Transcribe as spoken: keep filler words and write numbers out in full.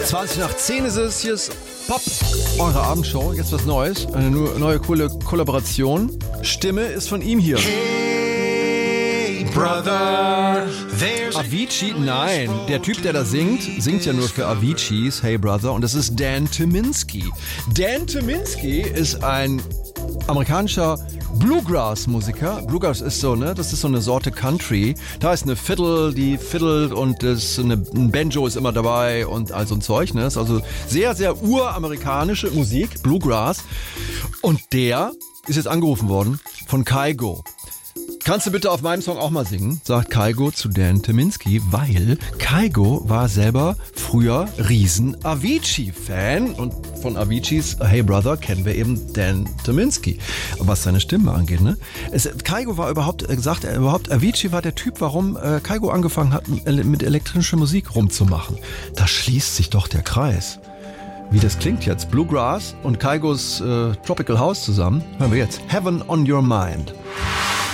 zwanzig nach zehn ist es, hier ist Pop, eure Abendshow, jetzt was Neues, eine neue coole Kollaboration. Stimme ist von ihm hier. Hey, brother, there's Avicii, nein, der Typ, der da singt, singt ja nur für Avicii's Hey Brother und das ist Dan Tyminski. Dan Tyminski ist ein amerikanischer Bluegrass-Musiker. Bluegrass ist so, ne? Das ist so eine Sorte Country. Da ist eine Fiddle, die fiddelt und das, eine, ein Banjo ist immer dabei und all so ein Zeug, ne? Ist also sehr, sehr uramerikanische Musik, Bluegrass. Und der ist jetzt angerufen worden von Kygo. Kannst du bitte auf meinem Song auch mal singen, sagt Kygo zu Dan Tyminski, weil Kygo war selber früher riesen Avicii-Fan und von Avicii's Hey Brother kennen wir eben Dan Tyminski, was seine Stimme angeht. Ne? Es, Kygo war überhaupt, äh, sagt er überhaupt, Avicii war der Typ, warum äh, Kygo angefangen hat, mit elektrischer Musik rumzumachen. Da schließt sich doch der Kreis. Wie das klingt jetzt, Bluegrass und Kygos äh, Tropical House zusammen, hören wir jetzt Heaven on Your Mind.